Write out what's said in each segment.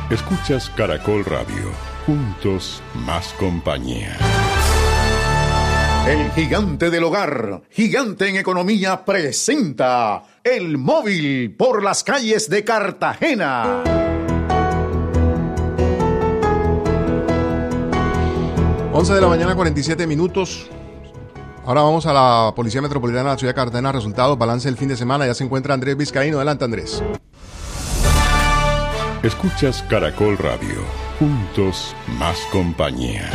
Escuchas Caracol Radio. Juntos más compañía. El gigante del hogar, gigante en economía, presenta El Móvil por las calles de Cartagena. Once de la mañana, 47 minutos. Ahora vamos a la Policía Metropolitana de la Ciudad de Cartagena. Resultados, balance del fin de semana. Ya se encuentra Andrés Vizcaíno. Adelante, Andrés. Escuchas Caracol Radio. Juntos más compañía.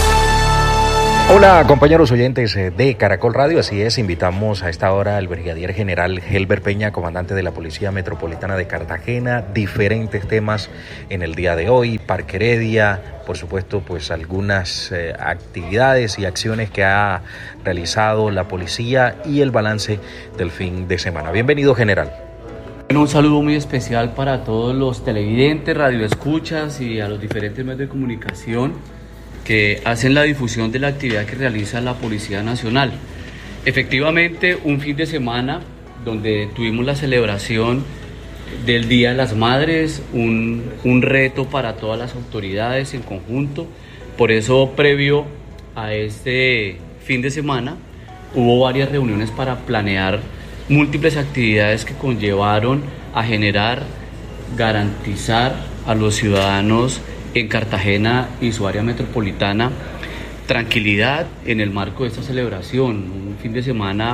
Hola compañeros oyentes de Caracol Radio, así es, invitamos a esta hora al brigadier general Helber Peña, comandante de la Policía Metropolitana de Cartagena, diferentes temas en el día de hoy, Parque Heredia, por supuesto pues algunas actividades y acciones que ha realizado la policía y el balance del fin de semana. Bienvenido, general. Bueno, un saludo muy especial para todos los televidentes, radioescuchas y a los diferentes medios de comunicación que hacen la difusión de la actividad que realiza la Policía Nacional. Efectivamente, un fin de semana donde tuvimos la celebración del Día de las Madres, un reto para todas las autoridades en conjunto. Por eso, previo a este fin de semana, hubo varias reuniones para planear múltiples actividades que conllevaron a generar, garantizar a los ciudadanos en Cartagena y su área metropolitana tranquilidad en el marco de esta celebración. Un fin de semana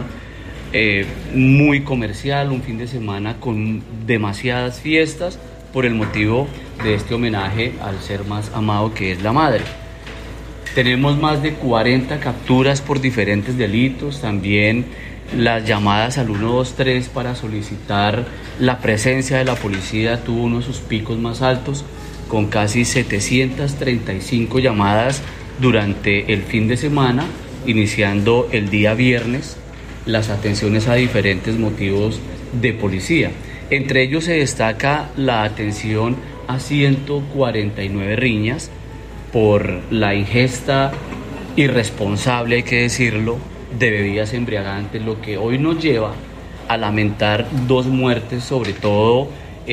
muy comercial, un fin de semana con demasiadas fiestas por el motivo de este homenaje al ser más amado que es la madre. Tenemos más de 40 capturas por diferentes delitos, también las llamadas al 123 para solicitar la presencia de la policía tuvo uno de sus picos más altos, con casi 735 llamadas durante el fin de semana, iniciando el día viernes las atenciones a diferentes motivos de policía. Entre ellos se destaca la atención a 149 riñas por la ingesta irresponsable, hay que decirlo, de bebidas embriagantes, lo que hoy nos lleva a lamentar 2 muertes, sobre todo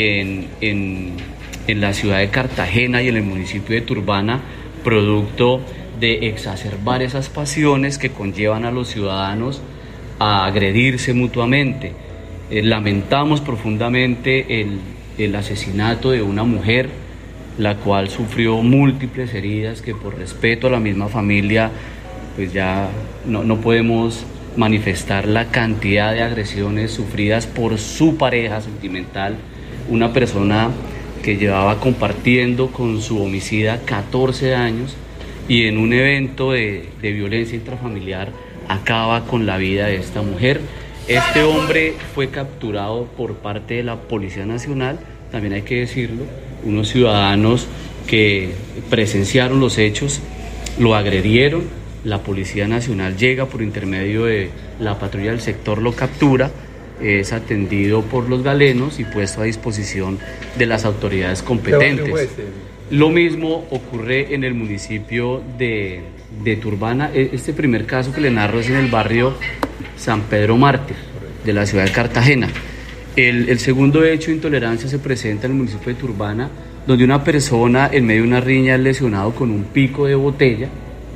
en la ciudad de Cartagena y en el municipio de Turbana, producto de exacerbar esas pasiones que conllevan a los ciudadanos a agredirse mutuamente. Lamentamos profundamente el asesinato de una mujer, la cual sufrió múltiples heridas que por respeto a la misma familia pues ya no podemos manifestar la cantidad de agresiones sufridas por su pareja sentimental, una persona que llevaba compartiendo con su homicida 14 años y en un evento de violencia intrafamiliar acaba con la vida de esta mujer. Este hombre fue capturado por parte de la Policía Nacional, también hay que decirlo, unos ciudadanos que presenciaron los hechos, lo agredieron, la Policía Nacional llega por intermedio de la patrulla del sector, lo captura, es atendido por los galenos y puesto a disposición de las autoridades competentes. Lo mismo ocurre en el municipio de Turbana. Este primer caso que le narro es en el barrio San Pedro Mártir de la ciudad de Cartagena. El segundo hecho de intolerancia se presenta en el municipio de Turbana, donde una persona en medio de una riña es lesionado con un pico de botella.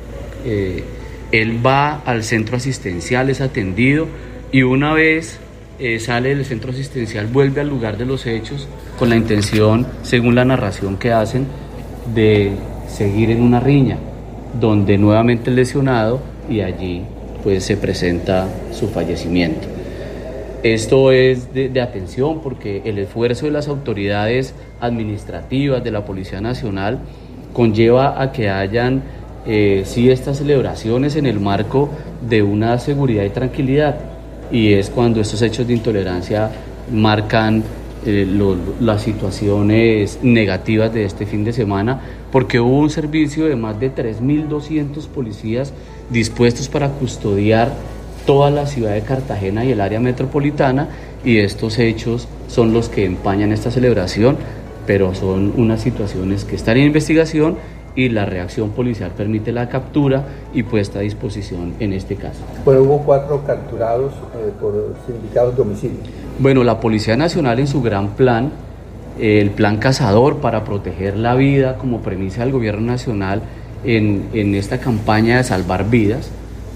Él va al centro asistencial, es atendido y una vez sale del centro asistencial vuelve al lugar de los hechos con la intención, según la narración que hacen, de seguir en una riña donde nuevamente es lesionado y allí pues se presenta su fallecimiento. Esto es de atención porque el esfuerzo de las autoridades administrativas de la Policía Nacional conlleva a que hayan sí estas celebraciones en el marco de una seguridad y tranquilidad, y es cuando estos hechos de intolerancia marcan las situaciones negativas de este fin de semana, porque hubo un servicio de más de 3.200 policías dispuestos para custodiar toda la ciudad de Cartagena y el área metropolitana, y estos hechos son los que empañan esta celebración, pero son unas situaciones que están en investigación y la reacción policial permite la captura y puesta a disposición en este caso. Bueno, hubo 4 capturados por sindicados de homicidio. Bueno, la Policía Nacional en su gran plan el Plan Cazador para proteger la vida como premisa del gobierno nacional en esta campaña de salvar vidas.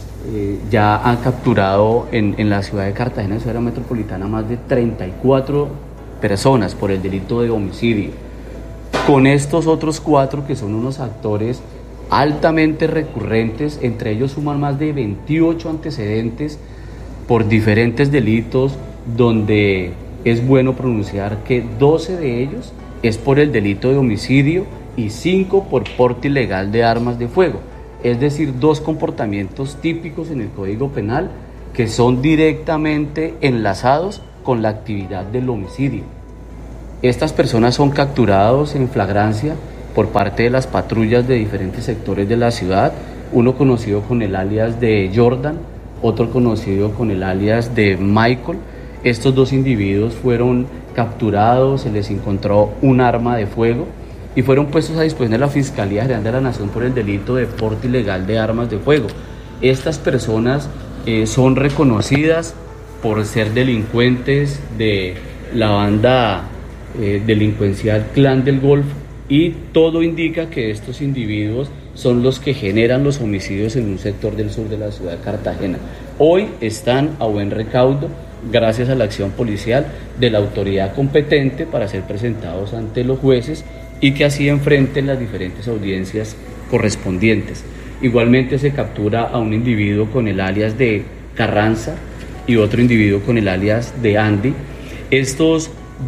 Ya han capturado en la ciudad de Cartagena, ciudad metropolitana, más de 34 personas por el delito de homicidio. Con estos otros 4 que son unos actores altamente recurrentes, entre ellos suman más de 28 antecedentes por diferentes delitos, donde es bueno pronunciar que 12 de ellos es por el delito de homicidio y 5 por porte ilegal de armas de fuego. Es decir, 2 comportamientos típicos en el Código Penal que son directamente enlazados con la actividad del homicidio. Estas personas son capturados en flagrancia por parte de las patrullas de diferentes sectores de la ciudad, uno conocido con el alias de Jordan, otro conocido con el alias de Michael. Estos 2 individuos fueron capturados, se les encontró un arma de fuego y fueron puestos a disposición de la Fiscalía General de la Nación por el delito de porte ilegal de armas de fuego. Estas personas son reconocidas por ser delincuentes de la banda delincuencial Clan del Golfo, y todo indica que estos individuos son los que generan los homicidios en un sector del sur de la ciudad de Cartagena. Hoy están a buen recaudo gracias a la acción policial de la autoridad competente para ser presentados ante los jueces y que así enfrenten las diferentes audiencias correspondientes. Igualmente se captura a un individuo con el alias de Carranza y otro individuo con el alias de Andy. Estos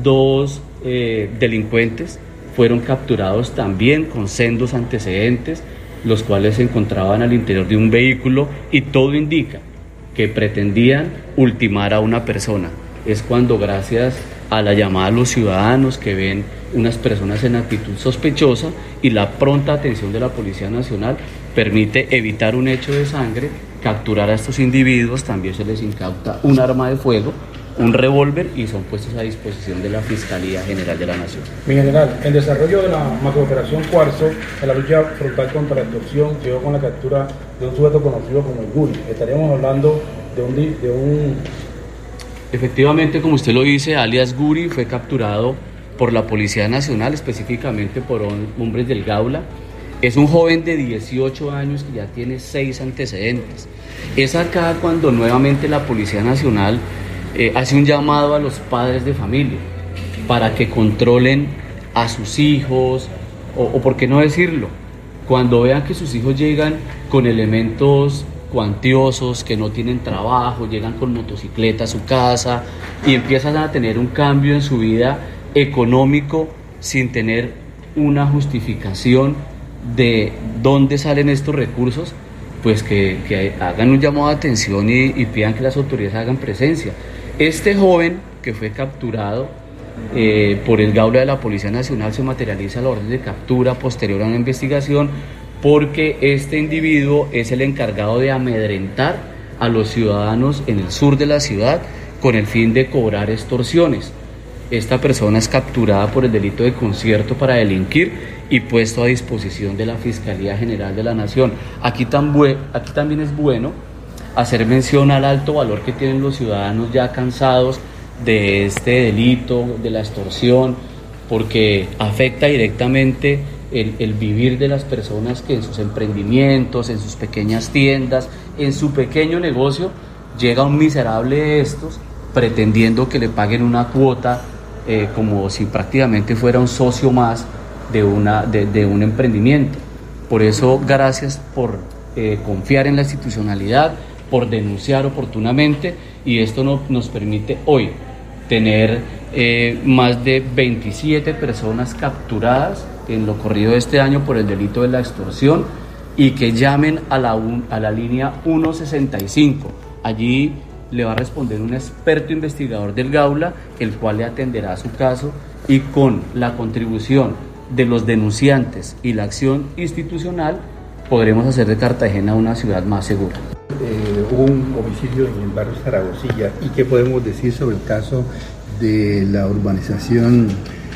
2 delincuentes fueron capturados también con sendos antecedentes, los cuales se encontraban al interior de un vehículo, y todo indica que pretendían ultimar a una persona. Es cuando, gracias a la llamada de los ciudadanos que ven unas personas en actitud sospechosa y la pronta atención de la Policía Nacional, permite evitar un hecho de sangre, capturar a estos individuos. También se les incauta un arma de fuego, un revólver, y son puestos a disposición de la Fiscalía General de la Nación. Mi general, en desarrollo de la macrooperación Cuarzo, en la lucha frontal contra la extorsión, llegó con la captura de un sujeto conocido como el Guri. Estaríamos hablando de un... Efectivamente, como usted lo dice, alias Guri fue capturado por la Policía Nacional, específicamente por hombres del Gaula. Es un joven de 18 años que ya tiene 6 antecedentes. Es acá cuando nuevamente la Policía Nacional hace un llamado a los padres de familia para que controlen a sus hijos, o por qué no decirlo, cuando vean que sus hijos llegan con elementos cuantiosos, que no tienen trabajo, llegan con motocicleta a su casa y empiezan a tener un cambio en su vida económico sin tener una justificación de dónde salen estos recursos, pues que hagan un llamado de atención y pidan que las autoridades hagan presencia. Este joven que fue capturado por el Gaula de la Policía Nacional, se materializa la orden de captura posterior a una investigación, porque este individuo es el encargado de amedrentar a los ciudadanos en el sur de la ciudad con el fin de cobrar extorsiones. Esta persona es capturada por el delito de concierto para delinquir y puesto a disposición de la Fiscalía General de la Nación. Aquí también es bueno hacer mención al alto valor que tienen los ciudadanos ya cansados de este delito, de la extorsión, porque afecta directamente el vivir de las personas que en sus emprendimientos, en sus pequeñas tiendas, en su pequeño negocio, llega un miserable de estos pretendiendo que le paguen una cuota como si prácticamente fuera un socio más de un emprendimiento. Por eso, gracias por confiar en la institucionalidad, por denunciar oportunamente, y esto nos permite hoy tener más de 27 personas capturadas en lo corrido de este año por el delito de la extorsión, y que llamen a la línea 165. Allí le va a responder un experto investigador del Gaula, el cual le atenderá su caso, y con la contribución de los denunciantes y la acción institucional podremos hacer de Cartagena una ciudad más segura. Hubo un homicidio en el barrio Zaragozilla. ¿Y qué podemos decir sobre el caso de la urbanización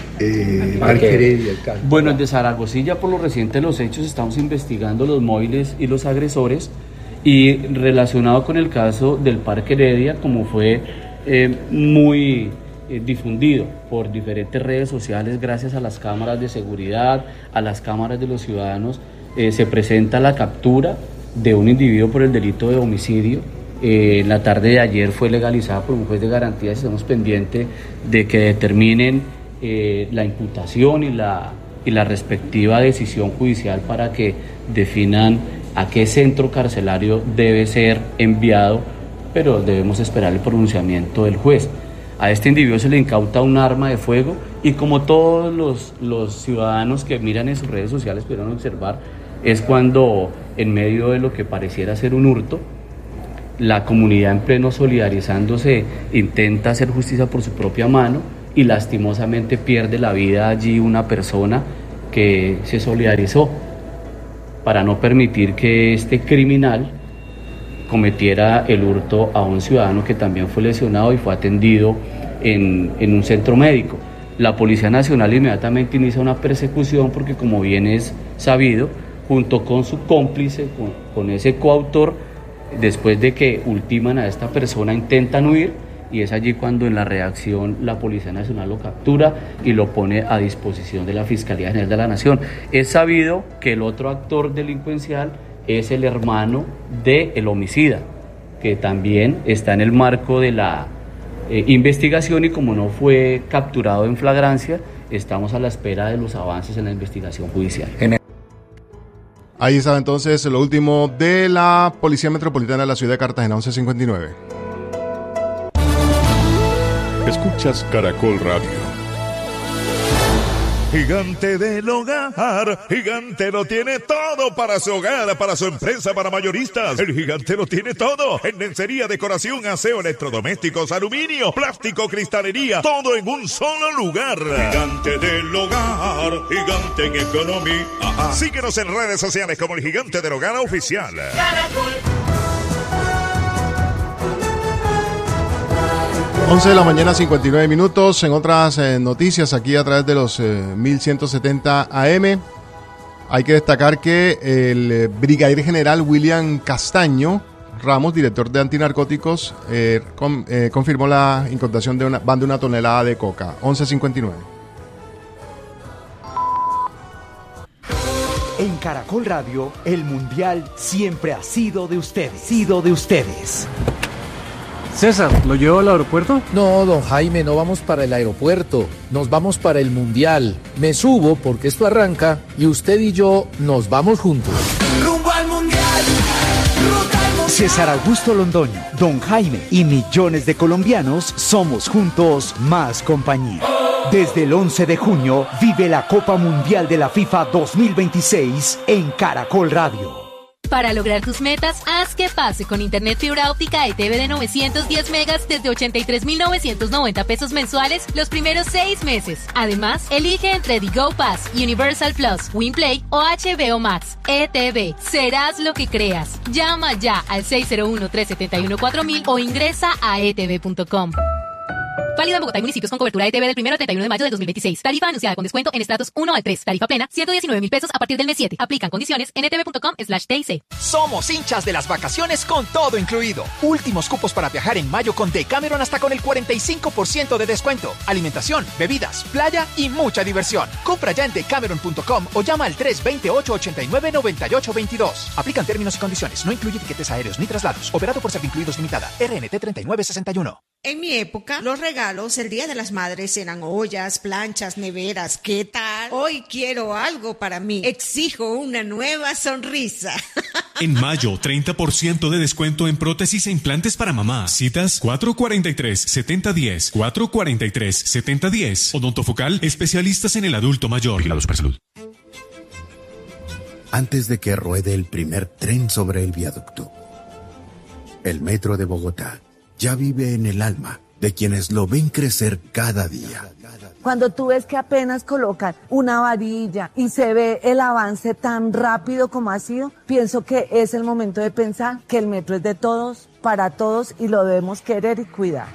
Parque Heredia? Bueno, el de Zaragozilla, por lo reciente de los hechos, estamos investigando los móviles y los agresores, y relacionado con el caso del Parque Heredia, como fue muy difundido por diferentes redes sociales gracias a las cámaras de seguridad, a las cámaras de los ciudadanos. Se presenta la captura de un individuo por el delito de homicidio. La tarde de ayer fue legalizada por un juez de garantías y estamos pendientes de que determinen la imputación y la respectiva decisión judicial para que definan a qué centro carcelario debe ser enviado, pero debemos esperar el pronunciamiento del juez. A este individuo se le incauta un arma de fuego y, como todos los ciudadanos que miran en sus redes sociales pudieron observar, es cuando, en medio de lo que pareciera ser un hurto, la comunidad, en pleno solidarizándose, intenta hacer justicia por su propia mano y lastimosamente pierde la vida allí una persona que se solidarizó para no permitir que este criminal cometiera el hurto a un ciudadano que también fue lesionado y fue atendido en un centro médico. La Policía Nacional inmediatamente inicia una persecución porque, como bien es sabido, junto con su cómplice, con ese coautor, después de que ultiman a esta persona, intentan huir, y es allí cuando en la reacción la Policía Nacional lo captura y lo pone a disposición de la Fiscalía General de la Nación. Es sabido que el otro actor delincuencial es el hermano del homicida, que también está en el marco de la investigación, y como no fue capturado en flagrancia, estamos a la espera de los avances en la investigación judicial. Ahí está entonces lo último de la Policía Metropolitana de la Ciudad de Cartagena, 11:59. Escuchas Caracol Radio. Gigante del Hogar, Gigante lo tiene todo para su hogar, para su empresa, para mayoristas. El Gigante lo tiene todo en lencería, decoración, aseo, electrodomésticos, aluminio, plástico, cristalería, todo en un solo lugar. Gigante del Hogar, Gigante en economía. Síguenos en redes sociales como el Gigante del Hogar Oficial. Caracol. 11 de la mañana, 59 minutos. En otras noticias, aquí a través de los 1170 AM, hay que destacar que el brigadier general William Castaño Ramos, director de antinarcóticos, confirmó la incautación de una tonelada de coca. 11:59. En Caracol Radio, el Mundial siempre ha sido de ustedes. César, ¿lo llevo al aeropuerto? No, don Jaime, no vamos para el aeropuerto, nos vamos para el Mundial. Me subo porque esto arranca y usted y yo nos vamos juntos. ¡Rumbo al Mundial! ¡Ruta al Mundial! César Augusto Londoño, don Jaime y millones de colombianos somos juntos más compañía. Desde el 11 de junio vive la Copa Mundial de la FIFA 2026 en Caracol Radio. Para lograr tus metas, haz que pase con Internet fibra óptica ETV de 910 megas desde 83,990 pesos mensuales los primeros 6 meses. Además, elige entre The Go Pass, Universal Plus, WinPlay o HBO Max. ETV, serás lo que creas. Llama ya al 601-371-4000 o ingresa a etv.com. Válido en Bogotá y municipios con cobertura ETV del 1 al 31 de mayo de 2026. Tarifa anunciada con descuento en estratos 1 al 3. Tarifa plena, 119,000 pesos a partir del mes 7. Aplican condiciones en etv.com/TIC. Somos hinchas de las vacaciones con todo incluido. Últimos cupos para viajar en mayo con Decameron hasta con el 45% de descuento. Alimentación, bebidas, playa y mucha diversión. Compra ya en decameron.com o llama al 328-89-9822. Aplican términos y condiciones. No incluye tiquetes aéreos ni traslados. Operado por Servincluidos Limitada. RNT 3961. En mi época, los regalos el Día de las Madres eran ollas, planchas, neveras. ¿Qué tal? Hoy quiero algo para mí. Exijo una nueva sonrisa. En mayo, 30% de descuento en prótesis e implantes para mamá. Citas 443-7010, 443-7010. Odontofocal, especialistas en el adulto mayor. Vigilado Supersalud. Antes de que ruede el primer tren sobre el viaducto, el Metro de Bogotá ya vive en el alma de quienes lo ven crecer cada día. Cuando tú ves que apenas colocan una varilla y se ve el avance tan rápido como ha sido, pienso que es el momento de pensar que el metro es de todos, para todos, y lo debemos querer y cuidar.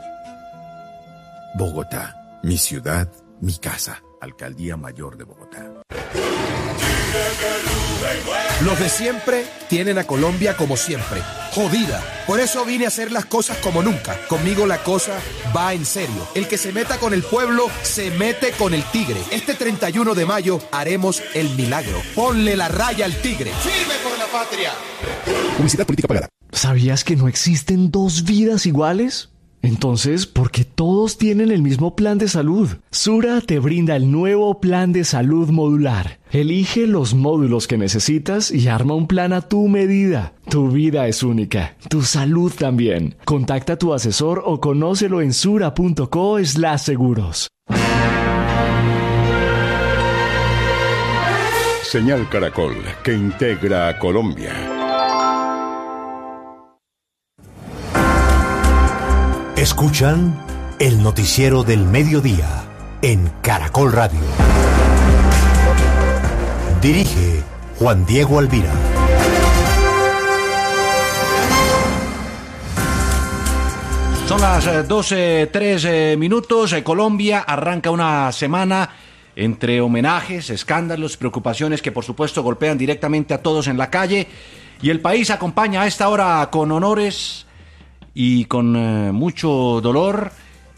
Bogotá, mi ciudad, mi casa. Alcaldía Mayor de Bogotá. Los de siempre tienen a Colombia como siempre, jodida. Por eso vine a hacer las cosas como nunca. Conmigo la cosa va en serio. El que se meta con el pueblo, se mete con el tigre. Este 31 de mayo haremos el milagro. Ponle la raya al tigre. ¡Firme por la patria! Publicidad política pagada. ¿Sabías que no existen dos vidas iguales? Entonces, ¿por qué todos tienen el mismo plan de salud? Sura te brinda el nuevo plan de salud modular. Elige los módulos que necesitas y arma un plan a tu medida. Tu vida es única, tu salud también. Contacta a tu asesor o conócelo en sura.co/seguros. Señal Caracol, que integra a Colombia. Escuchan el noticiero del mediodía en Caracol Radio. Dirige Juan Diego Alvira. Son las 12:03 minutos. Colombia arranca una semana entre homenajes, escándalos, preocupaciones que por supuesto golpean directamente a todos en la calle. Y el país acompaña a esta hora con honores y con mucho dolor,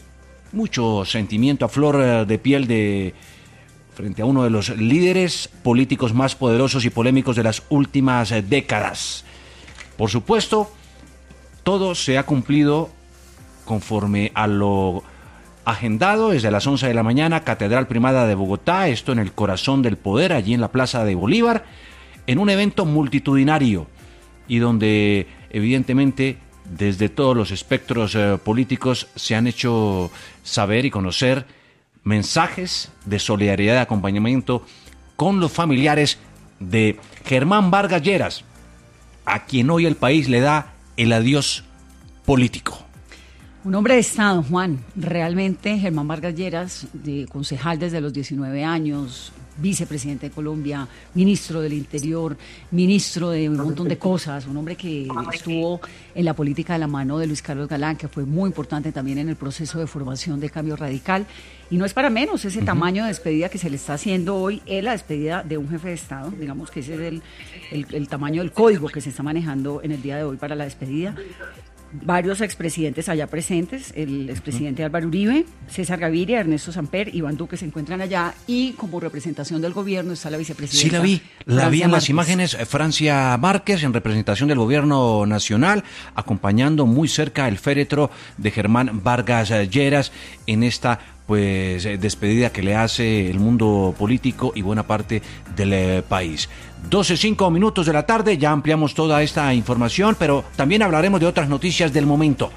mucho sentimiento a flor de piel frente a uno de los líderes políticos más poderosos y polémicos de las últimas décadas. Por supuesto, todo se ha cumplido conforme a lo agendado desde las 11 de la mañana, Catedral Primada de Bogotá, esto en el corazón del poder, allí en la Plaza de Bolívar, en un evento multitudinario y donde evidentemente desde todos los espectros políticos se han hecho saber y conocer mensajes de solidaridad y acompañamiento con los familiares de Germán Vargas Lleras, a quien hoy el país le da el adiós político. Un hombre de Estado, Juan. Realmente Germán Vargas Lleras, concejal desde los 19 años, vicepresidente de Colombia, ministro del Interior, ministro de un montón de cosas, un hombre que estuvo en la política de la mano de Luis Carlos Galán, que fue muy importante también en el proceso de formación de Cambio Radical. Y no es para menos ese tamaño de despedida que se le está haciendo hoy, la despedida de un jefe de Estado, digamos que ese es el tamaño del código que se está manejando en el día de hoy para la despedida. Varios expresidentes allá presentes, el expresidente Álvaro Uribe, César Gaviria, Ernesto Samper, Iván Duque se encuentran allá, y como representación del gobierno está la vicepresidenta. Sí, la vi en las imágenes, Francia Márquez, en representación del gobierno nacional, acompañando muy cerca el féretro de Germán Vargas Lleras en esta despedida que le hace el mundo político y buena parte del país. 12:05 minutos de la tarde, ya ampliamos toda esta información, pero también hablaremos de otras noticias del momento.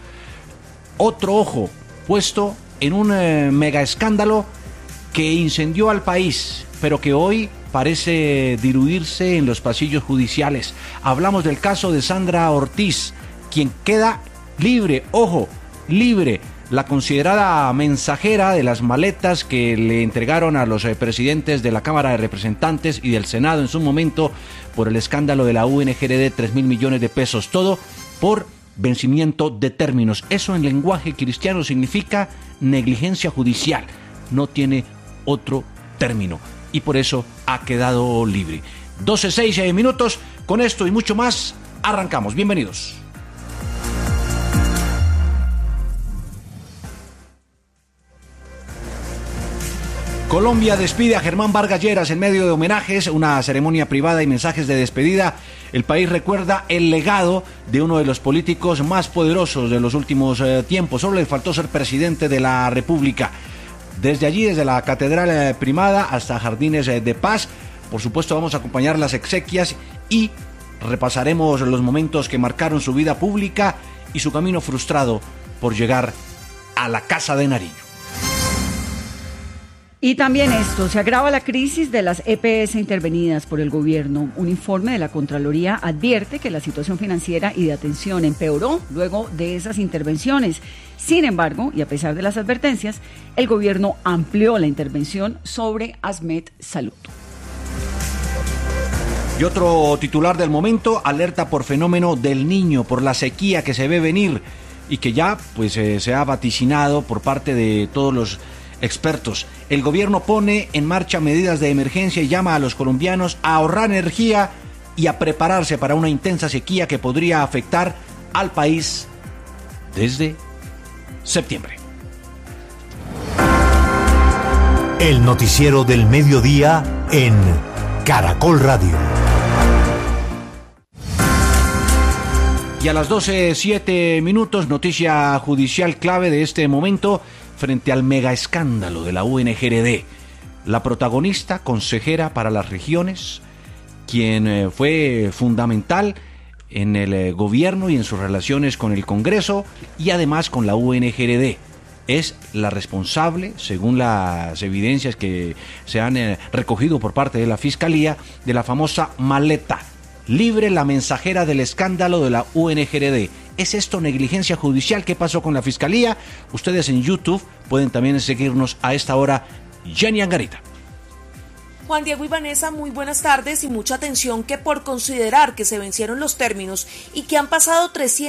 Otro ojo puesto en un mega escándalo que incendió al país, pero que hoy parece diluirse en los pasillos judiciales. Hablamos del caso de Sandra Ortiz, quien queda libre, libre. La considerada mensajera de las maletas que le entregaron a los presidentes de la Cámara de Representantes y del Senado en su momento por el escándalo de la UNGRD, 3.000 millones de pesos, todo por vencimiento de términos. Eso en lenguaje cristiano significa negligencia judicial, no tiene otro término y por eso ha quedado libre. 12:06 minutos, con esto y mucho más, arrancamos. Bienvenidos. Colombia despide a Germán Vargas Lleras en medio de homenajes, una ceremonia privada y mensajes de despedida. El país recuerda el legado de uno de los políticos más poderosos de los últimos tiempos. Solo le faltó ser presidente de la República. Desde allí, desde la Catedral Primada hasta Jardines de Paz, por supuesto vamos a acompañar las exequias y repasaremos los momentos que marcaron su vida pública y su camino frustrado por llegar a la Casa de Nariño. Y también esto, se agrava la crisis de las EPS intervenidas por el gobierno. Un informe de la Contraloría advierte que la situación financiera y de atención empeoró luego de esas intervenciones. Sin embargo, y a pesar de las advertencias, el gobierno amplió la intervención sobre ASMED Salud. Y otro titular del momento, alerta por fenómeno del Niño, por la sequía que se ve venir y que ya se ha vaticinado por parte de todos los expertos. El gobierno pone en marcha medidas de emergencia y llama a los colombianos a ahorrar energía y a prepararse para una intensa sequía que podría afectar al país desde septiembre. El noticiero del mediodía en Caracol Radio. Y a las 12:07, noticia judicial clave de este momento frente al mega escándalo de la UNGRD. La protagonista, consejera para las regiones, quien fue fundamental en el gobierno y en sus relaciones con el Congreso y además con la UNGRD. Es la responsable, según las evidencias que se han recogido por parte de la Fiscalía, de la famosa maleta. Libre, la mensajera del escándalo de la UNGRD. ¿Es esto negligencia judicial? ¿Qué pasó con la Fiscalía? Ustedes en YouTube pueden también seguirnos a esta hora. Jenny Angarita. Juan Diego y Vanessa, muy buenas tardes y mucha atención que por considerar que se vencieron los términos y que han pasado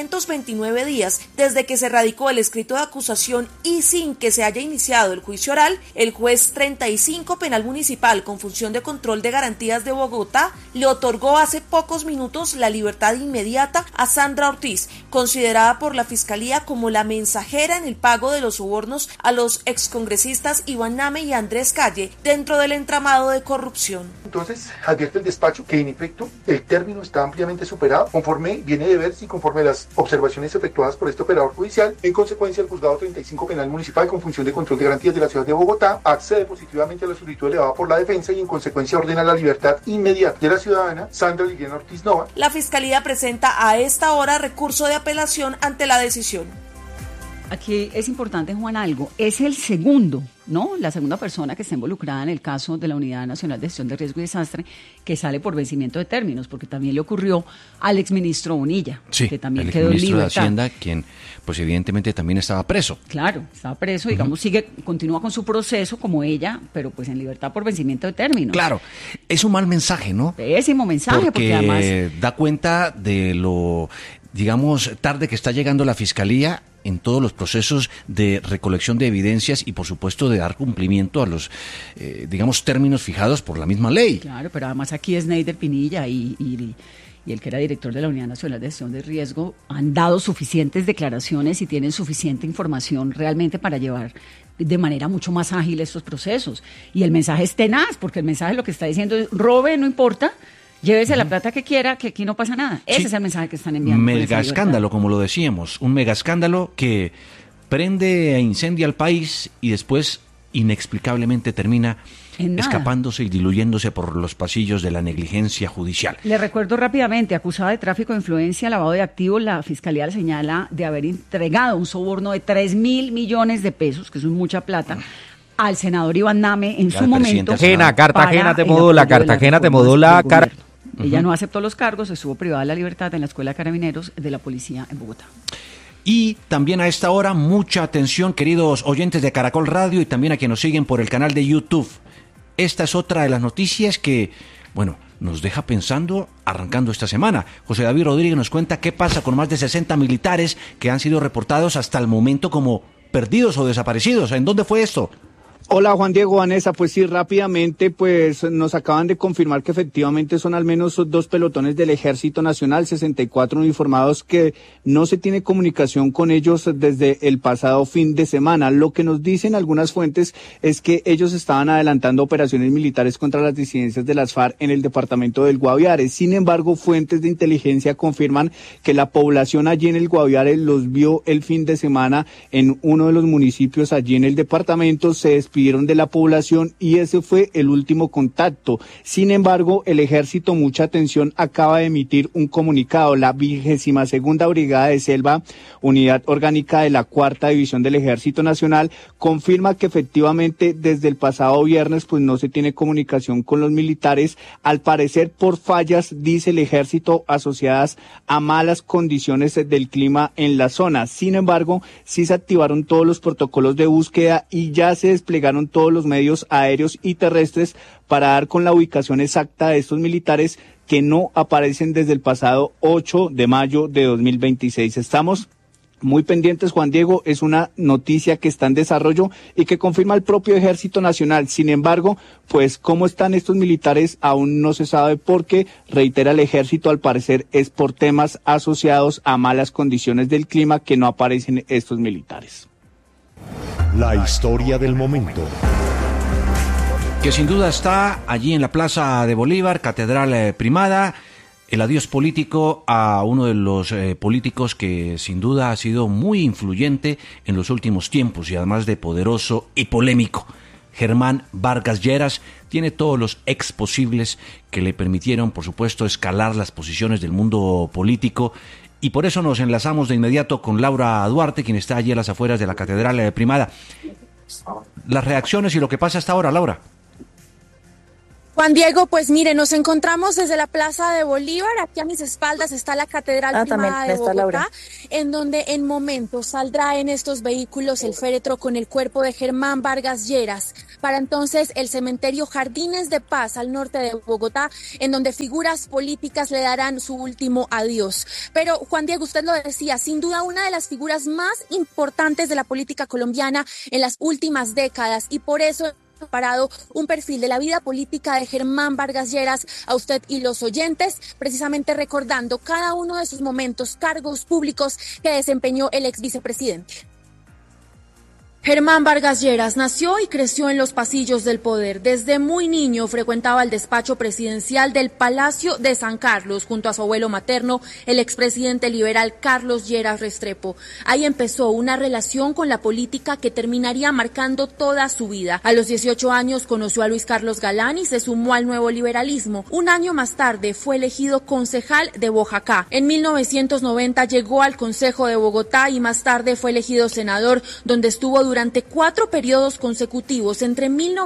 329 días desde que se radicó el escrito de acusación y sin que se haya iniciado el juicio oral, el juez 35 Penal Municipal con función de control de garantías de Bogotá le otorgó hace pocos minutos la libertad inmediata a Sandra Ortiz, considerada por la Fiscalía como la mensajera en el pago de los sobornos a los excongresistas Iván Name y Andrés Calle dentro del entramado de corrupción. Entonces, advierte el despacho que en efecto el término está ampliamente superado, conforme viene de verse y conforme a las observaciones efectuadas por este operador judicial. En consecuencia, el juzgado 35 Penal Municipal con función de control de garantías de la ciudad de Bogotá accede positivamente a la solicitud elevada por la defensa y en consecuencia ordena la libertad inmediata de la ciudadana Sandra Liliana Ortiz Nova. La Fiscalía presenta a esta hora recurso de apelación ante la decisión. Aquí es importante, Juan, algo. Es el segundo, ¿no? La segunda persona que está involucrada en el caso de la Unidad Nacional de Gestión de Riesgo y Desastre que sale por vencimiento de términos, porque también le ocurrió al exministro Bonilla, sí, que también el quedó en exministro de libertad. Hacienda, quien pues evidentemente también estaba preso. Claro, estaba preso, digamos, continúa con su proceso como ella, pero pues en libertad por vencimiento de términos. Claro, es un mal mensaje, ¿no? Pésimo mensaje, porque además da cuenta de lo, digamos, tarde que está llegando la Fiscalía en todos los procesos de recolección de evidencias y, por supuesto, de dar cumplimiento a los, digamos, términos fijados por la misma ley. Claro, pero además aquí es Neider Pinilla y el que era director de la Unidad Nacional de Gestión de Riesgo han dado suficientes declaraciones y tienen suficiente información realmente para llevar de manera mucho más ágil estos procesos. Y el mensaje es tenaz, porque el mensaje lo que está diciendo es, robe, no importa, llévese la plata que quiera, que aquí no pasa nada. Ese es el mensaje que están enviando. Mega escándalo, como lo decíamos, un mega escándalo que prende e incendia al país y después inexplicablemente termina escapándose y diluyéndose por los pasillos de la negligencia judicial. Le recuerdo rápidamente, acusada de tráfico de influencia, lavado de activos, la Fiscalía le señala de haber entregado un soborno de 3.000 millones de pesos, que eso es mucha plata, al senador Iván Name en su momento. Cartagena te modula. Ella no aceptó los cargos, estuvo privada de la libertad en la Escuela de Carabineros de la Policía en Bogotá. Y también a esta hora, mucha atención, queridos oyentes de Caracol Radio y también a quienes nos siguen por el canal de YouTube. Esta es otra de las noticias que, bueno, nos deja pensando arrancando esta semana. José David Rodríguez nos cuenta qué pasa con más de 60 militares que han sido reportados hasta el momento como perdidos o desaparecidos. ¿En dónde fue esto? Hola Juan Diego, Vanessa, pues sí, rápidamente pues nos acaban de confirmar que efectivamente son al menos 2 pelotones del Ejército Nacional, 64 uniformados que no se tiene comunicación con ellos desde el pasado fin de semana. Lo que nos dicen algunas fuentes es que ellos estaban adelantando operaciones militares contra las disidencias de las FARC en el departamento del Guaviare. Sin embargo, fuentes de inteligencia confirman que la población allí en el Guaviare los vio el fin de semana en uno de los municipios allí en el departamento, se despidieron de la población y ese fue el último contacto. Sin embargo, el ejército, mucha atención, acaba de emitir un comunicado. La 22ª Brigada de Selva, unidad orgánica de la 4ª División del Ejército Nacional, confirma que efectivamente desde el pasado viernes pues no se tiene comunicación con los militares, al parecer por fallas, dice el ejército, asociadas a malas condiciones del clima en la zona. Sin embargo, sí se activaron todos los protocolos de búsqueda y ya se desplegaron todos los medios aéreos y terrestres para dar con la ubicación exacta de estos militares que no aparecen desde el pasado 8 de mayo de 2026. Estamos muy pendientes, Juan Diego, es una noticia que está en desarrollo y que confirma el propio Ejército Nacional. Sin embargo, pues cómo están estos militares aún no se sabe porque, reitera el Ejército, al parecer es por temas asociados a malas condiciones del clima que no aparecen estos militares. La historia del momento. Que sin duda está allí en la Plaza de Bolívar, Catedral Primada, el adiós político a uno de los políticos que sin duda ha sido muy influyente en los últimos tiempos y además de poderoso y polémico. Germán Vargas Lleras tiene todos los ex posibles que le permitieron, por supuesto, escalar las posiciones del mundo político. Y por eso nos enlazamos de inmediato con Laura Duarte, quien está allí a las afueras de la Catedral Primada. Las reacciones y lo que pasa hasta ahora, Laura. Juan Diego, pues mire, nos encontramos desde la Plaza de Bolívar. Aquí a mis espaldas está la Catedral Primada de Bogotá, en donde en momentos saldrá en estos vehículos el féretro con el cuerpo de Germán Vargas Lleras. Para entonces el cementerio Jardines de Paz al norte de Bogotá, en donde figuras políticas le darán su último adiós. Pero Juan Diego, usted lo decía, sin duda una de las figuras más importantes de la política colombiana en las últimas décadas, y por eso preparado un perfil de la vida política de Germán Vargas Lleras a usted y los oyentes, precisamente recordando cada uno de sus momentos, cargos públicos que desempeñó el ex vicepresidente. Germán Vargas Lleras nació y creció en los pasillos del poder. Desde muy niño frecuentaba el despacho presidencial del Palacio de San Carlos junto a su abuelo materno, el expresidente liberal Carlos Lleras Restrepo. Ahí empezó una relación con la política que terminaría marcando toda su vida. A los 18 años conoció a Luis Carlos Galán y se sumó al nuevo liberalismo. Un año más tarde fue elegido concejal de Boyacá. En 1990 llegó al Consejo de Bogotá y más tarde fue elegido senador, donde estuvo durante 4 periodos consecutivos entre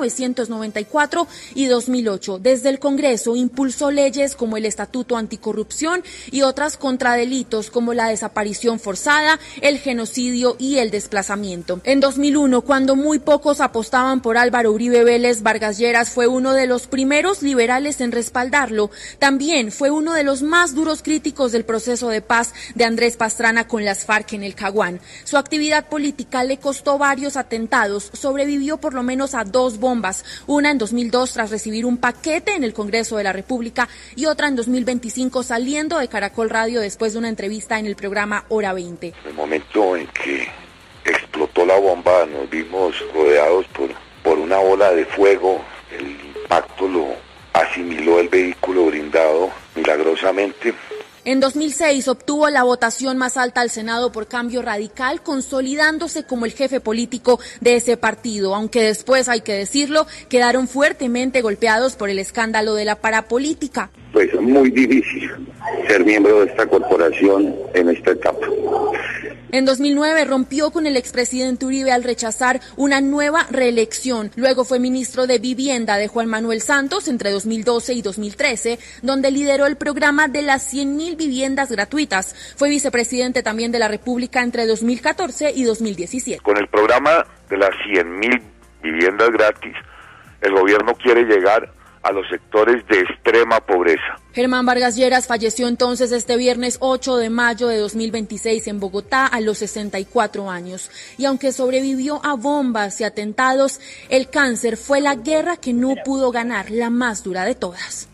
1994 y 2008. Desde el Congreso impulsó leyes como el Estatuto Anticorrupción y otras contra delitos como la desaparición forzada, el genocidio y el desplazamiento. En 2001, cuando muy pocos apostaban por Álvaro Uribe Vélez, Vargas Lleras fue uno de los primeros liberales en respaldarlo. También fue uno de los más duros críticos del proceso de paz de Andrés Pastrana con las FARC en el Caguán. Su actividad política le costó varios atentados, sobrevivió por lo menos a 2 bombas, una en 2002 tras recibir un paquete en el Congreso de la República y otra en 2025 saliendo de Caracol Radio después de una entrevista en el programa Hora 20. En el momento en que explotó la bomba nos vimos rodeados por una ola de fuego, el impacto lo asimiló el vehículo blindado milagrosamente. En 2006 obtuvo la votación más alta al Senado por Cambio Radical, consolidándose como el jefe político de ese partido, aunque después, hay que decirlo, quedaron fuertemente golpeados por el escándalo de la parapolítica. Pues muy difícil ser miembro de esta corporación en esta etapa. En 2009 rompió con el expresidente Uribe al rechazar una nueva reelección. Luego fue ministro de Vivienda de Juan Manuel Santos entre 2012 y 2013, donde lideró el programa de las 100.000 viviendas gratuitas. Fue vicepresidente también de la República entre 2014 y 2017. Con el programa de las 100.000 viviendas gratis, el gobierno quiere llegar a los sectores de extrema pobreza. Germán Vargas Lleras falleció entonces este viernes 8 de mayo de 2026 en Bogotá a los 64 años. Y aunque sobrevivió a bombas y atentados, el cáncer fue la guerra que no pudo ganar, la más dura de todas.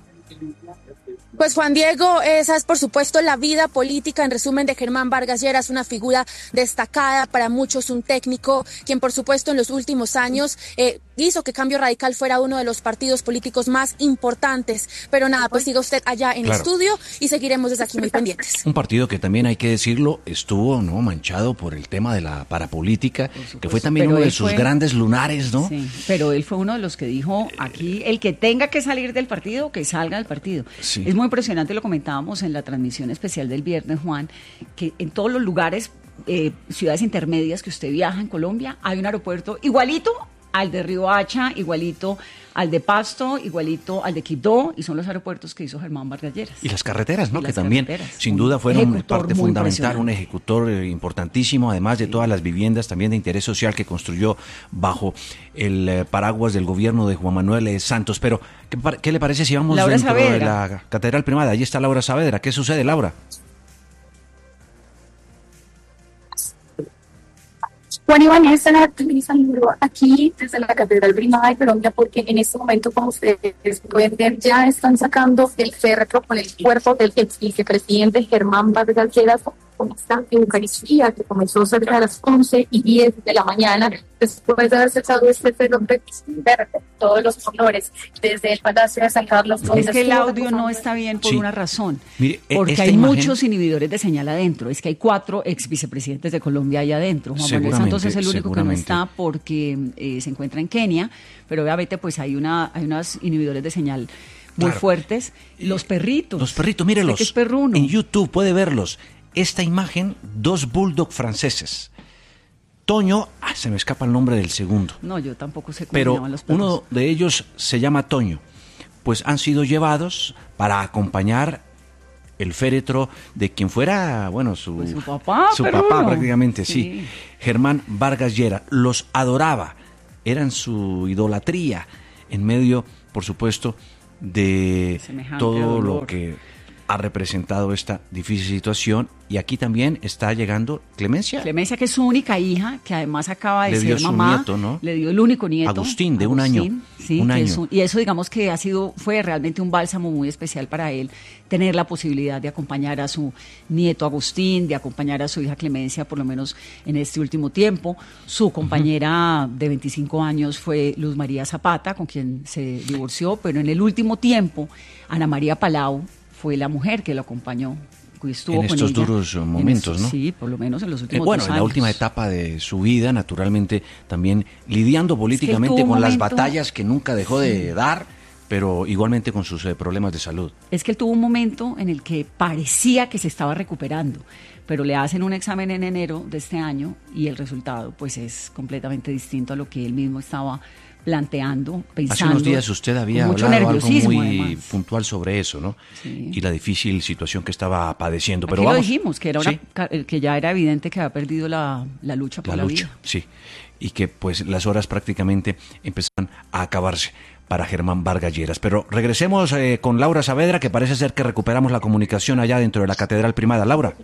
Pues Juan Diego, esa es por supuesto la vida política en resumen de Germán Vargas Lleras, una figura destacada, para muchos un técnico, quien por supuesto en los últimos años hizo que Cambio Radical fuera uno de los partidos políticos más importantes. Pero nada, pues siga usted allá en estudio y seguiremos desde aquí muy pendientes. Un partido que también, hay que decirlo, estuvo manchado por el tema de la parapolítica, que fue también uno de sus grandes lunares, ¿no? Sí, pero él fue uno de los que dijo aquí, el que tenga que salir del partido, que salga del partido. Sí. Es muy impresionante, lo comentábamos en la transmisión especial del viernes, Juan, que en todos los lugares, ciudades intermedias que usted viaja en Colombia, hay un aeropuerto igualito al de Riohacha, igualito al de Pasto, igualito al de Quibdó, y son los aeropuertos que hizo Germán Vargas Lleras. Y las carreteras, ¿no? Que también, sin duda, fueron parte fundamental, un ejecutor importantísimo, además de todas las viviendas también de interés social que construyó bajo el paraguas del gobierno de Juan Manuel Santos. Pero, ¿qué le parece si vamos Laura dentro Saavedra de la Catedral Primada? Allí está Laura Saavedra. ¿Qué sucede, Laura? Juan y Vanessa, les saludo aquí desde la Catedral Primada de Colombia, porque en este momento, como ustedes pueden ver, ya están sacando el féretro con el cuerpo del ex vicepresidente Germán Vargas Lleras, con esta Eucaristía que comenzó cerca de las 11:10 de la mañana, después de haber sacado este féretro, todos los honores desde el Palacio de San Carlos. Es que el audio no está bien por una razón. Mire, porque hay muchos inhibidores de señal adentro. Es que hay 4 ex vicepresidentes de Colombia allá adentro. Juan Manuel Santos es el único que no está porque se encuentra en Kenia, pero obviamente pues hay unos inhibidores de señal muy fuertes. Los perritos. Los perritos, mírelos. Es perruno. En YouTube puede verlos. Esta imagen, 2 bulldog franceses. Toño, se me escapa el nombre del segundo. No, yo tampoco sé cómo se llaman los perros. Uno de ellos se llama Toño. Pues han sido llevados para acompañar el féretro de quien fuera, bueno, su papá. Su papá prácticamente, sí. Germán Vargas Lleras. Los adoraba. Eran su idolatría en medio, por supuesto, de todo dolor. Lo que ha representado esta difícil situación. Y aquí también está llegando Clemencia. Clemencia, que es su única hija, que además acaba de ser mamá. Le dio su nieto, ¿no? Le dio el único nieto. Agustín, de un año. Sí, un año. Y eso, digamos que fue realmente un bálsamo muy especial para él, tener la posibilidad de acompañar a su nieto Agustín, de acompañar a su hija Clemencia, por lo menos en este último tiempo. Su compañera de 25 años fue Luz María Zapata, con quien se divorció, pero en el último tiempo, Ana María Palau fue la mujer que lo acompañó. Estuvo en estos duros momentos, ¿no? Sí, por lo menos en los últimos 2 años. En la última etapa de su vida, naturalmente, también lidiando políticamente con las batallas que nunca dejó de dar, pero igualmente con sus problemas de salud. Es que él tuvo un momento en el que parecía que se estaba recuperando, pero le hacen un examen en enero de este año y el resultado pues es completamente distinto a lo que él mismo estaba planteando, pensando. Hace unos días usted había hablado algo muy puntual sobre eso, ¿no? Sí. Y la difícil situación que estaba padeciendo. Pero lo dijimos, que que ya era evidente que había perdido la lucha por la vida. Sí, y que pues las horas prácticamente empezaban a acabarse para Germán Vargas Lleras. Pero regresemos con Laura Saavedra, que parece ser que recuperamos la comunicación allá dentro de la Catedral Primada. Laura.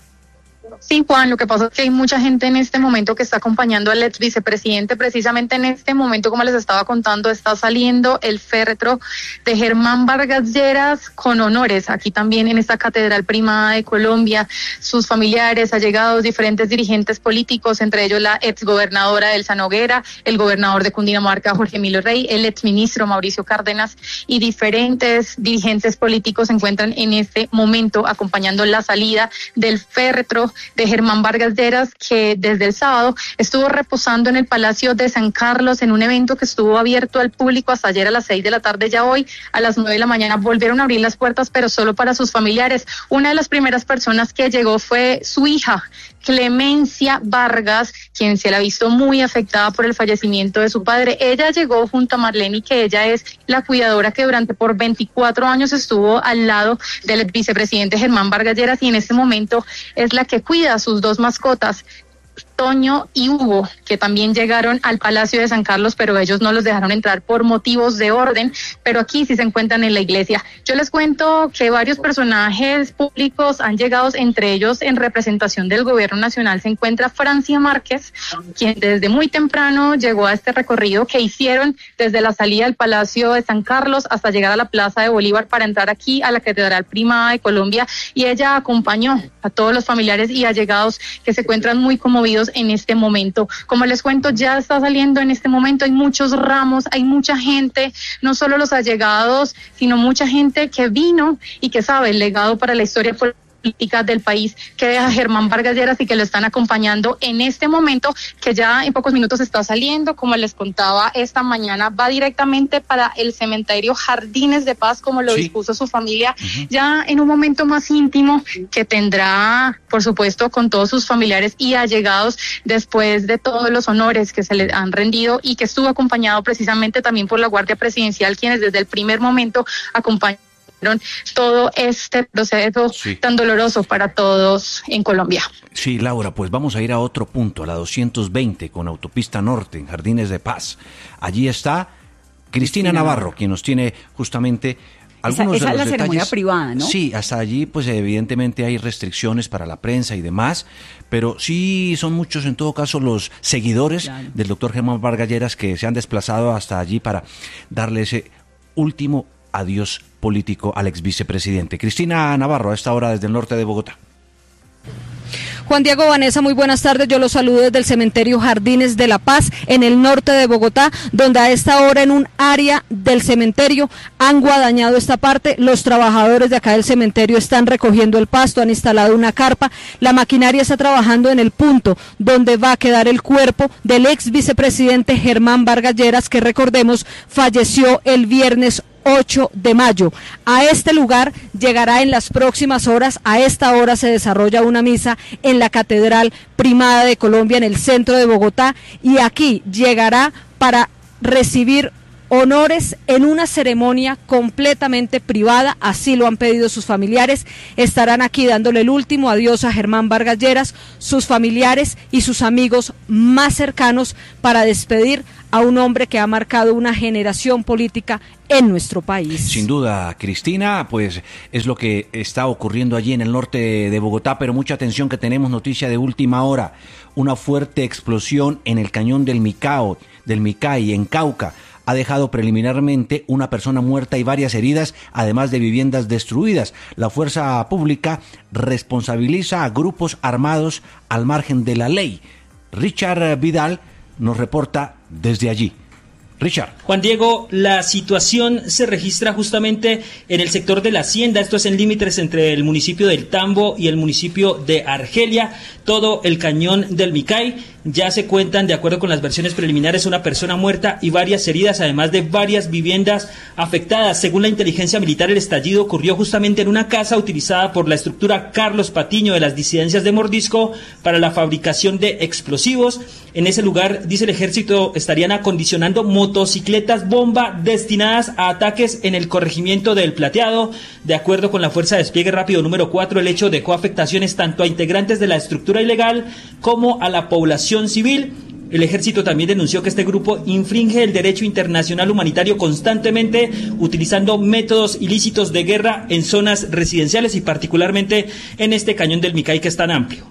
Sí, Juan, lo que pasa es que hay mucha gente en este momento que está acompañando al ex vicepresidente. Precisamente en este momento, como les estaba contando, está saliendo el féretro de Germán Vargas Lleras con honores. Aquí también en esta Catedral Primada de Colombia, sus familiares, allegados, diferentes dirigentes políticos, entre ellos la ex gobernadora Elsa Noguera, el gobernador de Cundinamarca, Jorge Emilio Rey, el ex ministro Mauricio Cárdenas y diferentes dirigentes políticos se encuentran en este momento acompañando la salida del féretro de Germán Vargas Lleras, que desde el sábado estuvo reposando en el Palacio de San Carlos en un evento que estuvo abierto al público hasta ayer a las 6 de la tarde. Ya hoy a las 9 de la mañana volvieron a abrir las puertas, pero solo para sus familiares. Una de las primeras personas que llegó fue su hija, Clemencia Vargas, quien se la ha visto muy afectada por el fallecimiento de su padre. Ella llegó junto a Marlene, que ella es la cuidadora que por 24 años estuvo al lado del vicepresidente Germán Vargas Lleras, y en este momento es la que cuida a sus 2 mascotas, Toño y Hugo, que también llegaron al Palacio de San Carlos, pero ellos no los dejaron entrar por motivos de orden, pero aquí sí se encuentran en la iglesia. Yo les cuento que varios personajes públicos han llegado, entre ellos en representación del gobierno nacional se encuentra Francia Márquez, quien desde muy temprano llegó a este recorrido que hicieron desde la salida del Palacio de San Carlos hasta llegar a la Plaza de Bolívar para entrar aquí a la Catedral Primada de Colombia, y ella acompañó a todos los familiares y allegados que se encuentran muy conmovidos en este momento. Como les cuento, ya está saliendo en este momento, hay muchos ramos, hay mucha gente, no solo los allegados, sino mucha gente que vino y que sabe el legado para la historia política del país que deja Germán Vargas Lleras y que lo están acompañando en este momento, que ya en pocos minutos está saliendo. Como les contaba esta mañana, va directamente para el cementerio Jardines de Paz, como lo dispuso su familia, ya en un momento más íntimo que tendrá, por supuesto, con todos sus familiares y allegados, después de todos los honores que se le han rendido, y que estuvo acompañado precisamente también por la Guardia Presidencial, quienes desde el primer momento acompañaron todo este proceso tan doloroso para todos en Colombia. Sí, Laura, pues vamos a ir a otro punto, a la 220 con Autopista Norte en Jardines de Paz. Allí está Cristina Navarro, quien nos tiene justamente Esa es la ceremonia privada, ¿no? Sí, hasta allí pues evidentemente hay restricciones para la prensa y demás, pero sí son muchos en todo caso los seguidores del doctor Germán Vargas Lleras que se han desplazado hasta allí para darle ese último adiós político al ex vicepresidente. Cristina Navarro, a esta hora desde el norte de Bogotá. Juan Diego, Vanessa, muy buenas tardes. Yo los saludo desde el cementerio Jardines de la Paz, en el norte de Bogotá, donde a esta hora en un área del cementerio han guadañado esta parte. Los trabajadores de acá del cementerio están recogiendo el pasto, han instalado una carpa. La maquinaria está trabajando en el punto donde va a quedar el cuerpo del ex vicepresidente Germán Vargas Lleras, que recordemos falleció el viernes 8 de mayo. A este lugar llegará en las próximas horas. A esta hora se desarrolla una misa en la Catedral Primada de Colombia, en el centro de Bogotá, y aquí llegará para recibir honores en una ceremonia completamente privada. Así lo han pedido sus familiares. Estarán aquí dándole el último adiós a Germán Vargas Lleras, sus familiares y sus amigos más cercanos, para despedir a un hombre que ha marcado una generación política en nuestro país. Sin duda, Cristina, pues es lo que está ocurriendo allí en el norte de Bogotá, pero mucha atención que tenemos noticia de última hora. Una fuerte explosión en el cañón del Micay, en Cauca, ha dejado preliminarmente una persona muerta y varias heridas, además de viviendas destruidas. La fuerza pública responsabiliza a grupos armados al margen de la ley. Richard Vidal nos reporta desde allí. Richard. Juan Diego, la situación se registra justamente en el sector de la Hacienda, esto es en límites entre el municipio del Tambo y el municipio de Argelia. Todo el cañón del Micay, ya se cuentan, de acuerdo con las versiones preliminares, una persona muerta y varias heridas, además de varias viviendas afectadas. Según la inteligencia militar, el estallido ocurrió justamente en una casa utilizada por la estructura Carlos Patiño de las disidencias de Mordisco para la fabricación de explosivos. En ese lugar, dice el ejército, estarían acondicionando motocicletas bomba destinadas a ataques en el corregimiento del Plateado. De acuerdo con la Fuerza de Despliegue Rápido número 4, el hecho dejó afectaciones tanto a integrantes de la estructura ilegal como a la población civil. El ejército también denunció que este grupo infringe el derecho internacional humanitario constantemente, utilizando métodos ilícitos de guerra en zonas residenciales y particularmente en este cañón del Micay, que es tan amplio.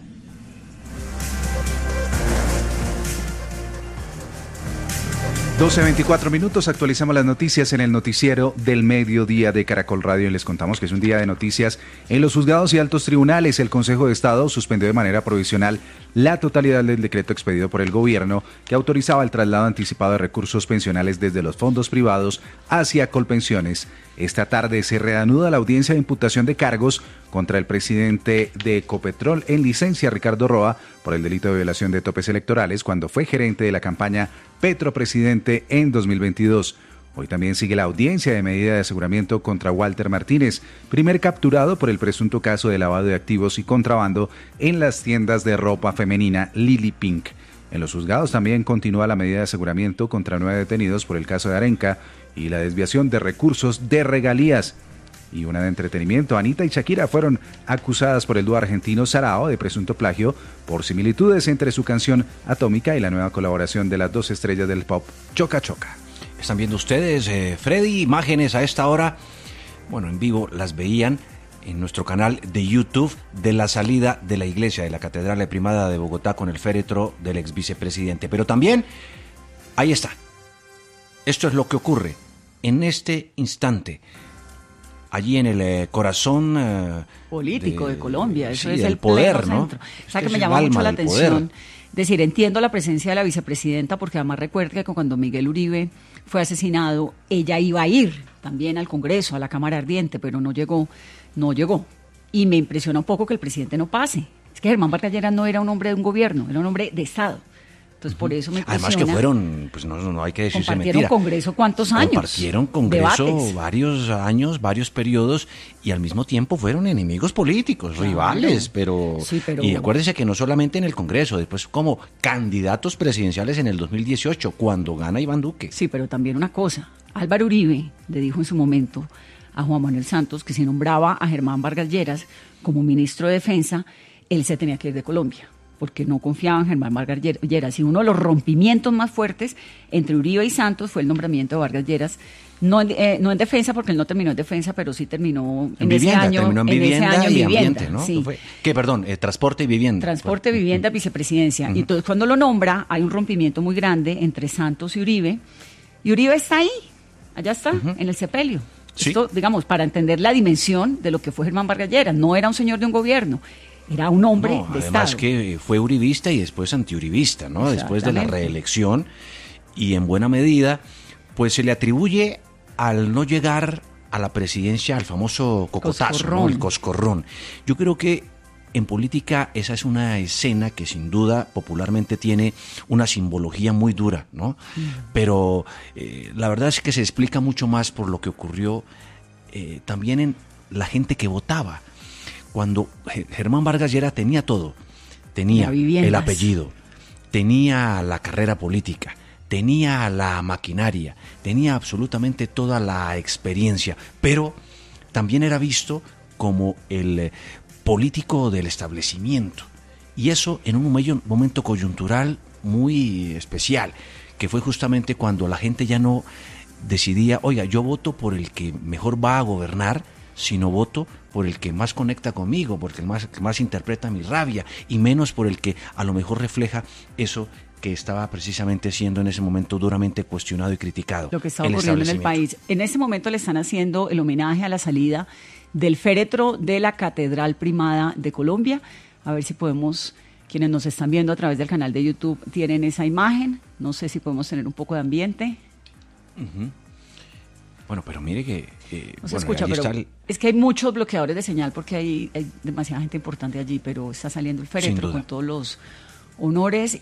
12:24, actualizamos las noticias en el noticiero del mediodía de Caracol Radio y les contamos que es un día de noticias en los juzgados y altos tribunales. El Consejo de Estado suspendió de manera provisional la totalidad del decreto expedido por el gobierno que autorizaba el traslado anticipado de recursos pensionales desde los fondos privados hacia Colpensiones. Esta tarde se reanuda la audiencia de imputación de cargos contra el presidente de Ecopetrol en licencia, Ricardo Roa, por el delito de violación de topes electorales cuando fue gerente de la campaña Petropresidente en 2022. Hoy también sigue la audiencia de medida de aseguramiento contra Walter Martínez, primer capturado por el presunto caso de lavado de activos y contrabando en las tiendas de ropa femenina Lily Pink. En los juzgados también continúa la medida de aseguramiento contra 9 detenidos por el caso de Arenca y la desviación de recursos de regalías. Y una de entretenimiento, Anita y Shakira fueron acusadas por el dúo argentino Sarao de presunto plagio por similitudes entre su canción Atómica y la nueva colaboración de las dos estrellas del pop, Choca Choca. Están viendo ustedes, Freddy, imágenes a esta hora, bueno, en vivo las veían en nuestro canal de YouTube de la salida de la iglesia de la Catedral Primada de Bogotá con el féretro del ex vicepresidente. Pero también, ahí está, esto es lo que ocurre en este instante. Allí en el corazón político de Colombia, eso sí, es el poder, ¿no? Centro. O sea, que me llama mucho la atención. Es decir, entiendo la presencia de la vicepresidenta porque además recuerda que cuando Miguel Uribe fue asesinado, ella iba a ir también al Congreso, a la Cámara Ardiente, pero no llegó. Y me impresiona un poco que el presidente no pase. Es que Germán Vargas Lleras no era un hombre de un gobierno, era un hombre de Estado. Entonces, por eso me impresiona. Además que fueron, pues no hay que decirse mentira. Compartieron Congreso ¿cuántos años? Compartieron Congreso debates. Varios años, varios periodos, y al mismo tiempo fueron enemigos políticos, claro, rivales, pero... Y acuérdense que no solamente en el Congreso, después como candidatos presidenciales en el 2018, cuando gana Iván Duque. Sí, pero también una cosa, Álvaro Uribe le dijo en su momento a Juan Manuel Santos que si nombraba a Germán Vargas Lleras como ministro de Defensa, él se tenía que ir de Colombia. porque no confiaban en Germán Vargas Lleras. Y uno de los rompimientos más fuertes entre Uribe y Santos fue el nombramiento de Vargas Lleras, no en defensa, porque él no terminó en defensa, pero sí terminó en ese año. Terminó en vivienda y ambiente, ¿no? Sí. Transporte y vivienda. Transporte, vivienda, vicepresidencia. Y entonces cuando lo nombra, hay un rompimiento muy grande entre Santos y Uribe está ahí, allá está, en el sepelio. Sí. Esto, digamos, para entender la dimensión de lo que fue Germán Vargas Lleras, no era un señor de un gobierno, era un hombre de además Estado. Además que fue uribista y después antiuribista, ¿no? Después de la reelección, y en buena medida, pues se le atribuye al no llegar a la presidencia al famoso cocotazo, ¿no? El coscorrón. Yo creo que en política esa es una escena que sin duda popularmente tiene una simbología muy dura, ¿no? Pero la verdad es que se explica mucho más por lo que ocurrió también en la gente que votaba. Cuando Germán Vargas Lleras tenía todo, tenía el apellido, tenía la carrera política, tenía la maquinaria, tenía absolutamente toda la experiencia, pero también era visto como el político del establecimiento, y eso en un momento coyuntural muy especial, que fue justamente cuando la gente ya no decidía, oiga, yo voto por el que mejor va a gobernar, sino voto por el que más conecta conmigo, porque el que más interpreta mi rabia, y menos por el que a lo mejor refleja eso que estaba precisamente siendo en ese momento duramente cuestionado y criticado. Lo que está ocurriendo en el país. En ese momento le están haciendo el homenaje a la salida del féretro de la Catedral Primada de Colombia. A ver si podemos, quienes nos están viendo a través del canal de YouTube, tienen esa imagen. No sé si podemos tener un poco de ambiente. Bueno, pero mire que... no se escucha, pero es que hay muchos bloqueadores de señal porque hay demasiada gente importante allí, pero está saliendo el féretro con todos los honores.